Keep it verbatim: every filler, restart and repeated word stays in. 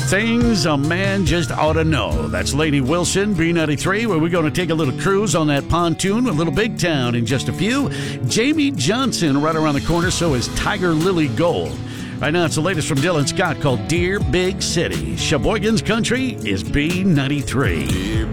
Things a man just ought to know. That's Lainey Wilson, B ninety-three, where we're going to take a little cruise on that pontoon with Little Big Town in just a few. Jamie Johnson right around the corner, so is Tiger Lily Gold. Right now, it's the latest from Dylan Scott called Dear Big City. Sheboygan's Country is B ninety-three. Dear